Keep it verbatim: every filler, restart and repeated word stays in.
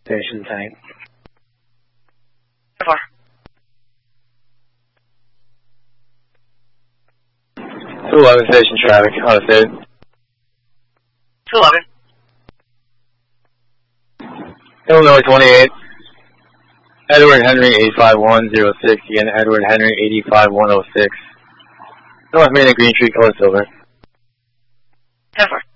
Station tank. ten four. two eleven station traffic, on the third. two eleven. Illinois twenty-eight. Edward Henry eight five one zero six, again Edward Henry eight five one zero six. North Main and Green Street, color silver. ten four.